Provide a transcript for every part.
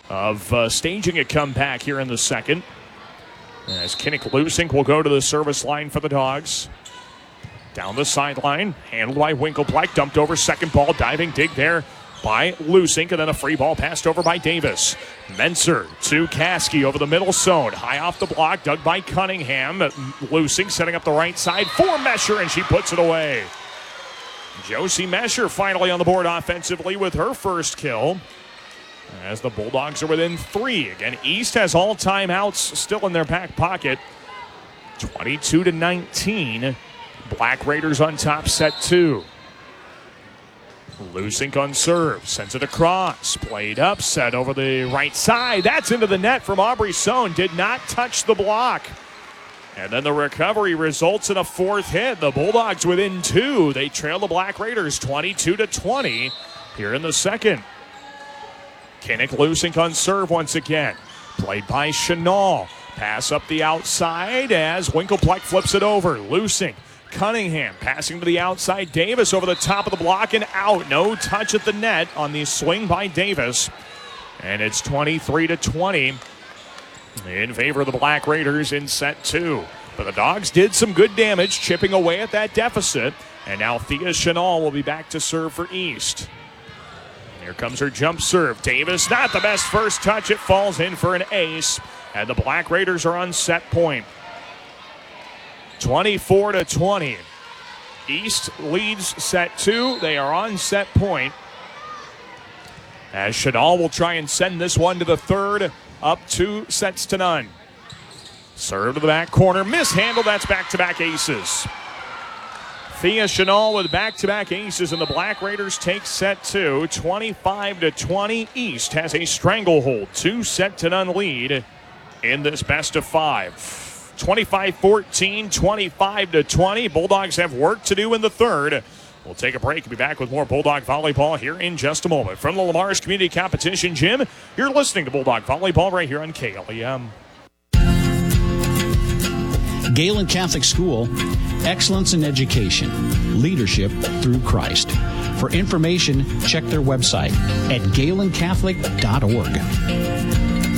of staging a comeback here in the second. As Kinnick Lusink will go to the service line for the Dogs. Down the sideline, handled by Winkelpleck, dumped over second ball, diving dig there by Lusink, and then a free ball passed over by Davis. Menser to Caskey over the middle zone, high off the block, dug by Cunningham. Lusink setting up the right side for Mesher, and she puts it away. Josie Mesher finally on the board offensively with her first kill, as the Bulldogs are within 3. Again, East has all timeouts still in their back pocket. 22-19. Black Raiders on top, set 2. Lusink on serve, sends it across, played up, set over the right side. That's into the net from Aubrey Sohn. Did not touch the block. And then the recovery results in a fourth hit. The Bulldogs within 2. They trail the Black Raiders 22-20 here in the second. Kinnick Lusink on serve once again. Played by Chenal. Pass up the outside as Winkelpleck flips it over. Lusink. Cunningham passing to the outside. Davis over the top of the block and out. No touch at the net on the swing by Davis. And it's 23-20 in favor of the Black Raiders in set 2. But the Dogs did some good damage, chipping away at that deficit. And now Thea Chenal will be back to serve for East. Here comes her jump serve. Davis, not the best first touch. It falls in for an ace. And the Black Raiders are on set point. 24-20. East leads set 2. They are on set point. As Chenal will try and send this one to the third, up 2-0. Serve to the back corner, mishandled. That's back-to-back aces. Thea Chenal with back-to-back aces, and the Black Raiders take set 2. 25-20. East has a stranglehold, 2-0 lead in this best of 5. 25-14, 25-20. Bulldogs have work to do in the third. We'll take a break and be back with more Bulldog Volleyball here in just a moment. From the Lamar's Community Competition Gym, you're listening to Bulldog Volleyball right here on KLEM. Galen Catholic School, excellence in education, leadership through Christ. For information, check their website at galencatholic.org.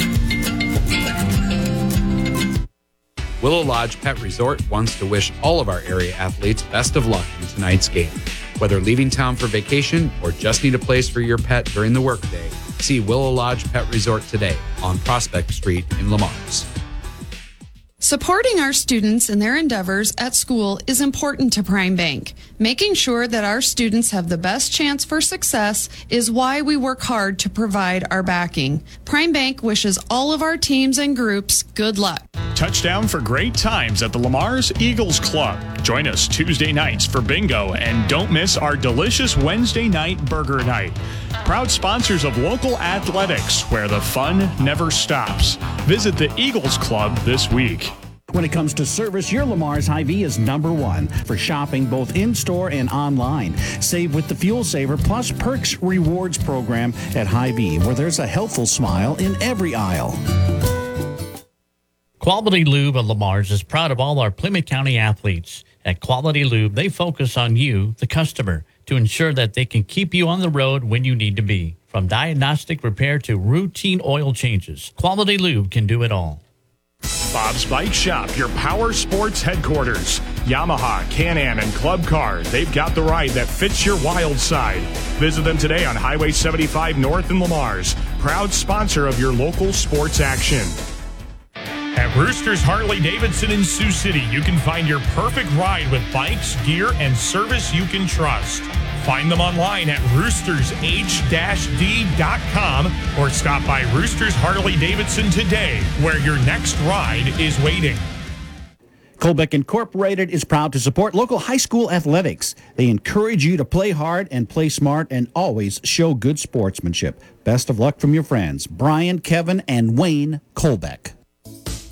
Willow Lodge Pet Resort wants to wish all of our area athletes best of luck in tonight's game. Whether leaving town for vacation or just need a place for your pet during the workday, see Willow Lodge Pet Resort today on Prospect Street in Lamars. Supporting our students in their endeavors at school is important to Prime Bank. Making sure that our students have the best chance for success is why we work hard to provide our backing. Prime Bank wishes all of our teams and groups good luck. Touchdown for great times at the Lamar's Eagles Club. Join us Tuesday nights for bingo, and don't miss our delicious Wednesday night burger night. Proud sponsors of local athletics, where the fun never stops. Visit the Eagles Club this week. When it comes to service, your Lamar's Hy-Vee is number 1 for shopping both in-store and online. Save with the Fuel Saver Plus Perks Rewards program at Hy-Vee, where there's a helpful smile in every aisle. Quality Lube of Lamar's is proud of all our Plymouth County athletes. At Quality Lube, they focus on you, the customer, to ensure that they can keep you on the road when you need to be. From diagnostic repair to routine oil changes, Quality Lube can do it all. Bob's Bike Shop, your power sports headquarters. Yamaha, Can-Am, and Club Cars, they've got the ride that fits your wild side. Visit them today on Highway 75 North in Lamar's. Proud sponsor of your local sports action. At Roosters Harley-Davidson in Sioux City, you can find your perfect ride with bikes, gear, and service you can trust. Find them online at roostersh-d.com or stop by Roosters Harley-Davidson today, where your next ride is waiting. Colbeck Incorporated is proud to support local high school athletics. They encourage you to play hard and play smart and always show good sportsmanship. Best of luck from your friends, Brian, Kevin, and Wayne Colbeck.